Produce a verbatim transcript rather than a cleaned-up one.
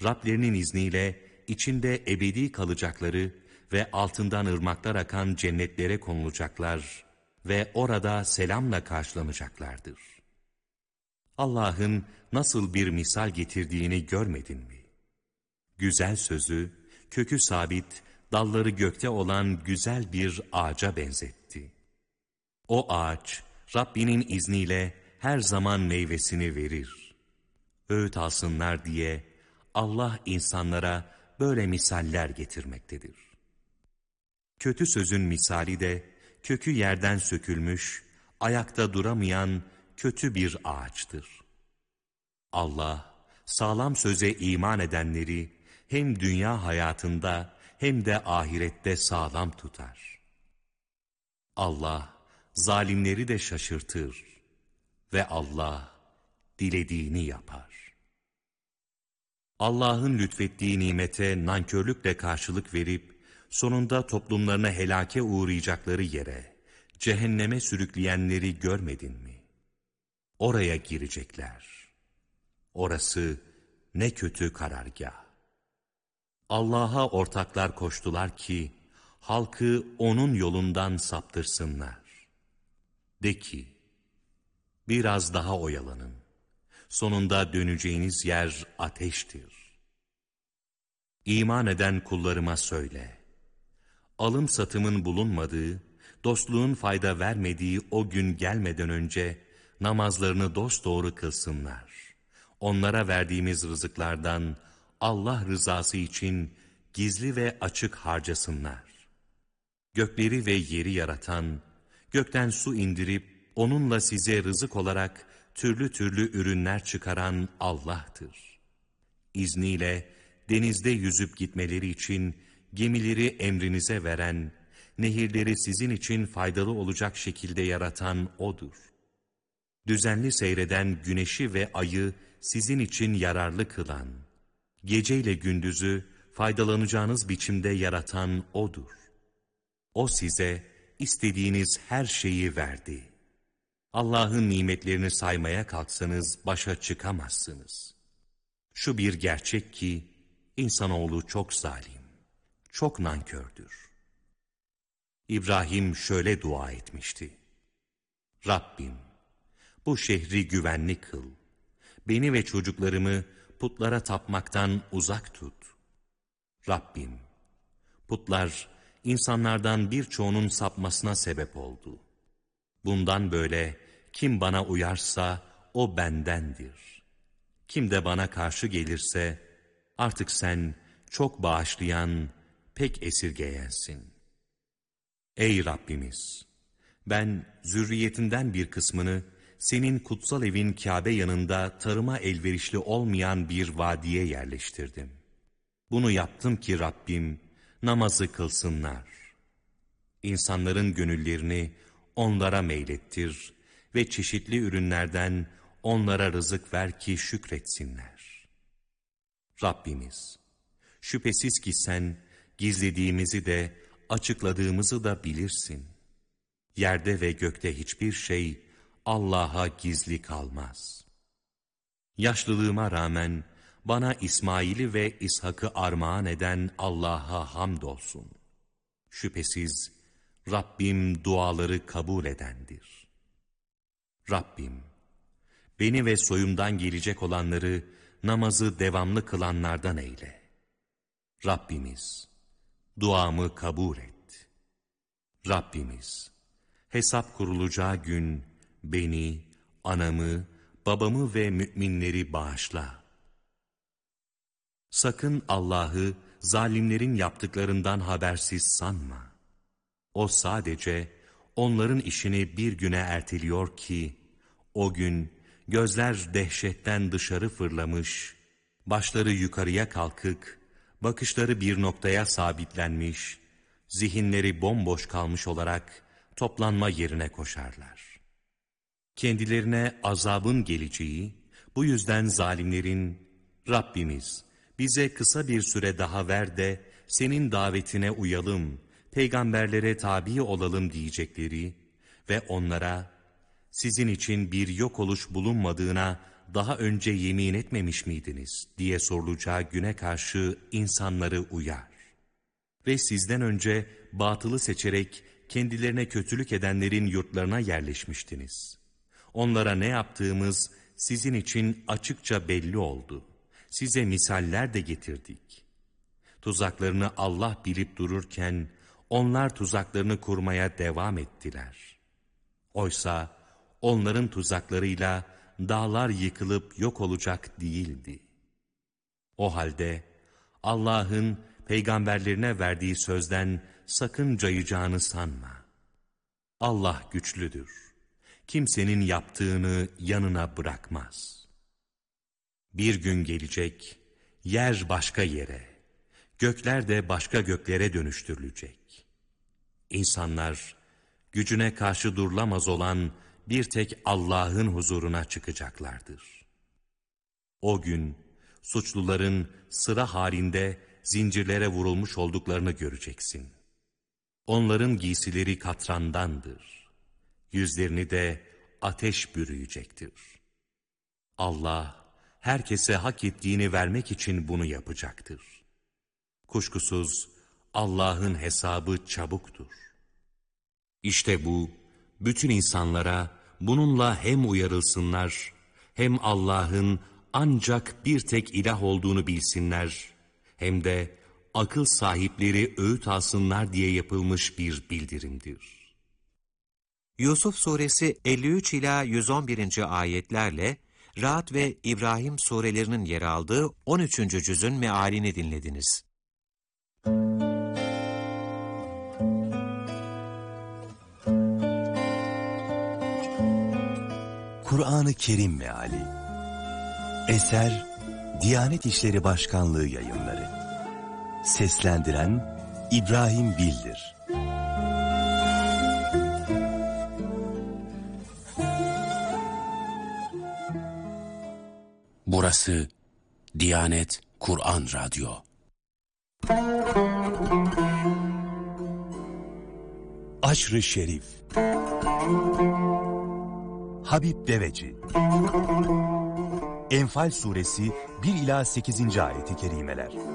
Rablerinin izniyle içinde ebedi kalacakları ve altından ırmaklar akan cennetlere konulacaklar ve orada selamla karşılanacaklardır. Allah'ın nasıl bir misal getirdiğini görmedin mi? Güzel sözü, kökü sabit, dalları gökte olan güzel bir ağaca benzetti. O ağaç, Rabbinin izniyle her zaman meyvesini verir. Öğüt alsınlar diye Allah insanlara böyle misaller getirmektedir. Kötü sözün misali de, kökü yerden sökülmüş, ayakta duramayan kötü bir ağaçtır. Allah, sağlam söze iman edenleri hem dünya hayatında hem de ahirette sağlam tutar. Allah, zalimleri de şaşırtır ve Allah, dilediğini yapar. Allah'ın lütfettiği nimete nankörlükle karşılık verip, sonunda toplumlarına helake uğrayacakları yere, cehenneme sürükleyenleri görmedin mi? Oraya girecekler. Orası ne kötü karargah. Allah'a ortaklar koştular ki, halkı onun yolundan saptırsınlar. De ki, biraz daha oyalanın. Sonunda döneceğiniz yer ateştir. İman eden kullarıma söyle. Alım satımın bulunmadığı, dostluğun fayda vermediği o gün gelmeden önce namazlarını dosdoğru kılsınlar. Onlara verdiğimiz rızıklardan Allah rızası için gizli ve açık harcasınlar. Gökleri ve yeri yaratan, gökten su indirip onunla size rızık olarak türlü türlü ürünler çıkaran Allah'tır. İzniyle denizde yüzüp gitmeleri için gemileri emrinize veren, nehirleri sizin için faydalı olacak şekilde yaratan O'dur. Düzenli seyreden güneşi ve ayı sizin için yararlı kılan, geceyle gündüzü faydalanacağınız biçimde yaratan O'dur. O size istediğiniz her şeyi verdi. Allah'ın nimetlerini saymaya kalksanız başa çıkamazsınız. Şu bir gerçek ki, insanoğlu çok zalim, çok nankördür. İbrahim şöyle dua etmişti. Rabbim, bu şehri güvenli kıl. Beni ve çocuklarımı putlara tapmaktan uzak tut. Rabbim, putlar insanlardan birçoğunun sapmasına sebep oldu. Bundan böyle kim bana uyarsa o bendendir. Kim de bana karşı gelirse artık sen çok bağışlayan, pek esirgeyensin. Ey Rabbimiz! Ben zürriyetinden bir kısmını senin kutsal evin Kabe yanında tarıma elverişli olmayan bir vadiye yerleştirdim. Bunu yaptım ki Rabbim namazı kılsınlar. İnsanların gönüllerini onlara meylettir ve çeşitli ürünlerden onlara rızık ver ki şükretsinler. Rabbimiz, şüphesiz ki sen gizlediğimizi de açıkladığımızı da bilirsin. Yerde ve gökte hiçbir şey Allah'a gizli kalmaz. Yaşlılığıma rağmen bana İsmail'i ve İshak'ı armağan eden Allah'a hamdolsun. Şüphesiz Rabbim duaları kabul edendir. Rabbim, beni ve soyumdan gelecek olanları namazı devamlı kılanlardan eyle. Rabbimiz, duamı kabul et. Rabbimiz, hesap kurulacağı gün beni, anamı, babamı ve müminleri bağışla. Sakın Allah'ı zalimlerin yaptıklarından habersiz sanma. O sadece onların işini bir güne erteliyor ki, o gün gözler dehşetten dışarı fırlamış, başları yukarıya kalkık, bakışları bir noktaya sabitlenmiş, zihinleri bomboş kalmış olarak toplanma yerine koşarlar. Kendilerine azabın geleceği, bu yüzden zalimlerin, Rabbimiz bize kısa bir süre daha ver de senin davetine uyalım, peygamberlere tabi olalım diyecekleri ve onlara sizin için bir yok oluş bulunmadığına daha önce yemin etmemiş miydiniz diye sorulacağı güne karşı insanları uyar. Ve sizden önce batılı seçerek kendilerine kötülük edenlerin yurtlarına yerleşmiştiniz. Onlara ne yaptığımız sizin için açıkça belli oldu. Size misaller de getirdik. Tuzaklarını Allah bilip dururken onlar tuzaklarını kurmaya devam ettiler. Oysa onların tuzaklarıyla dağlar yıkılıp yok olacak değildi. O halde Allah'ın peygamberlerine verdiği sözden sakın cayacağını sanma. Allah güçlüdür. Kimsenin yaptığını yanına bırakmaz. Bir gün gelecek, yer başka yere, gökler de başka göklere dönüştürülecek. İnsanlar gücüne karşı durulamaz olan bir tek Allah'ın huzuruna çıkacaklardır. O gün suçluların sıra halinde zincirlere vurulmuş olduklarını göreceksin. Onların giysileri katrandandır. Yüzlerini de ateş bürüyecektir. Allah herkese hak ettiğini vermek için bunu yapacaktır. Kuşkusuz Allah'ın hesabı çabuktur. İşte bu, bütün insanlara bununla hem uyarılsınlar, hem Allah'ın ancak bir tek ilah olduğunu bilsinler, hem de akıl sahipleri öğüt alsınlar diye yapılmış bir bildirimdir. Yusuf Suresi elli üç ila yüz on birinci ayetlerle Ra'd ve İbrahim surelerinin yer aldığı on üçüncü cüzün mealini dinlediniz. Kur'an-ı Kerim Meali. Eser Diyanet İşleri Başkanlığı Yayınları. Seslendiren İbrahim Bildir. Burası Diyanet Kur'an Radyo. Aşr-ı Şerif. Habib Deveci. Enfal Suresi bir ila sekizinci ayeti kerimeler.